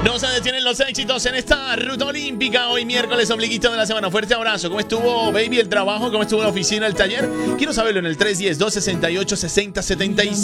No se detienen los éxitos en esta ruta olímpica. Hoy miércoles, ombliguito de la semana. Fuerte abrazo. ¿Cómo estuvo, baby, el trabajo? ¿Cómo estuvo la oficina, el taller? Quiero saberlo en el 310-268-6076.